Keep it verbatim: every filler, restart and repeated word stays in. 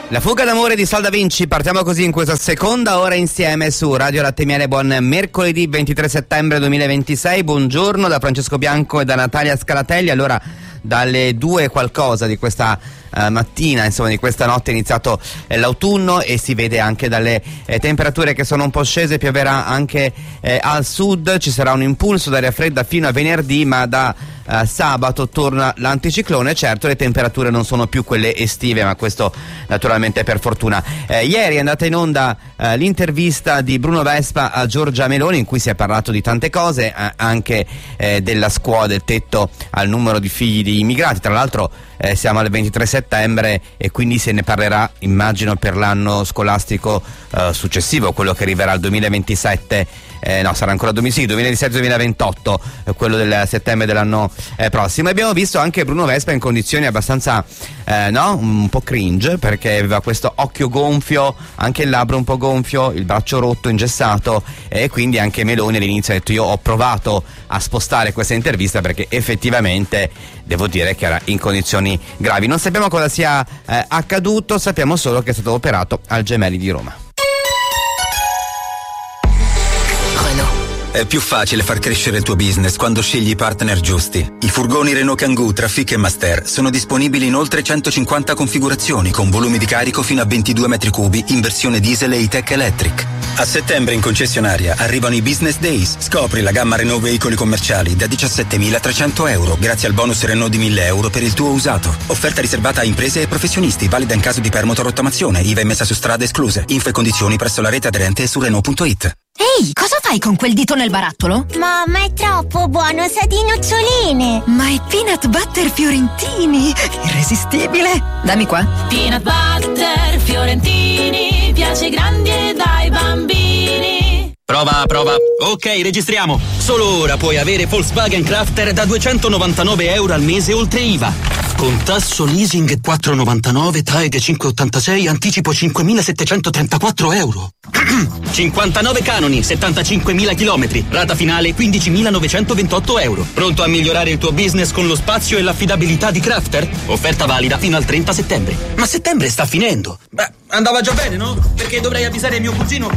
La fuga d'amore di Salda Vinci, partiamo così in questa seconda ora insieme su Radio Latte Miele. Buon mercoledì ventitré settembre duemilaventisei, buongiorno da Francesco Bianco e da Natalia Scalatelli. Allora, dalle due qualcosa di questa uh, mattina, insomma di questa notte è iniziato eh, l'autunno e si vede anche dalle eh, temperature che sono un po' scese. Pioverà anche eh, al sud, ci sarà un impulso d'aria fredda fino a venerdì, ma da uh, sabato torna l'anticiclone. Certo, le temperature non sono più quelle estive, ma questo naturalmente per fortuna. Eh, ieri è andata in onda uh, l'intervista di Bruno Vespa a Giorgia Meloni, in cui si è parlato di tante cose, eh, anche eh, della scuola, del tetto al numero di figli di immigrati. Tra l'altro eh, siamo al ventitré settembre e quindi se ne parlerà, immagino, per l'anno scolastico eh, successivo, quello che arriverà al duemilaventisette. Eh, no, sarà ancora sì, duemiladiciassette duemilaventotto, eh, quello del settembre dell'anno eh, prossimo. Abbiamo visto anche Bruno Vespa in condizioni abbastanza eh, no, un po' cringe, perché aveva questo occhio gonfio, anche il labbro un po' gonfio, il braccio rotto, ingessato, e quindi anche Meloni all'inizio ha detto: io ho provato a spostare questa intervista perché effettivamente devo dire che era in condizioni gravi. Non sappiamo cosa sia eh, accaduto, sappiamo solo che è stato operato al Gemelli di Roma. È più facile far crescere il tuo business quando scegli i partner giusti. I furgoni Renault Kangoo, Trafic e Master sono disponibili in oltre centocinquanta configurazioni con volumi di carico fino a ventidue metri cubi in versione diesel e E-Tech Electric. A settembre in concessionaria arrivano i Business Days. Scopri la gamma Renault veicoli commerciali da diciassettemilatrecento euro grazie al bonus Renault di mille euro per il tuo usato. Offerta riservata a imprese e professionisti, valida in caso di permoto-rottamazione, I V A e messa su strada escluse. Info e condizioni presso la rete aderente e su Renault punto it. Ehi, cosa fai con quel dito nel barattolo? Mamma, è troppo buono, sa di noccioline. Ma è peanut butter fiorentini, irresistibile. Dammi qua. Peanut butter fiorentini, piace grandi e dai bambini. Prova, prova. Ok, registriamo. Solo ora puoi avere Volkswagen Crafter da duecentonovantanove euro al mese oltre I V A. Con tasso leasing quattro virgola novantanove, T A E G cinque virgola ottantasei, anticipo cinquemilasettecentotrentaquattro euro. cinquantanove canoni, settantacinquemila chilometri, rata finale quindicimilanovecentoventotto euro. Pronto a migliorare il tuo business con lo spazio e l'affidabilità di Crafter? Offerta valida fino al trenta settembre. Ma settembre sta finendo. Beh, andava già bene, no? Perché dovrei avvisare mio cugino